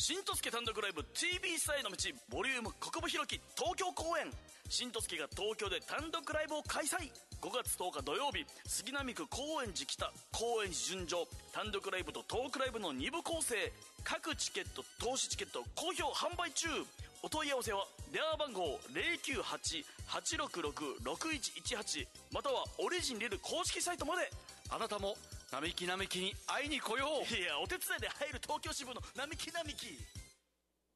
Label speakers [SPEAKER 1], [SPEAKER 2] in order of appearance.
[SPEAKER 1] 新とすけ単独ライブ TV スタへの道ボリューム国分弘樹東京公演。新とすけが東京で単独ライブを開催。5月10日土曜日、杉並区高円寺北高円寺純情単独ライブとトークライブの2部構成。各チケット投資チケット好評販売中。お問い合わせは電話番号 098-866-6118 またはオリジンリル公式サイトまで。
[SPEAKER 2] あなたも並木並木に会いに来よう。
[SPEAKER 1] いや、お手伝いで入る東京支部の並木並木。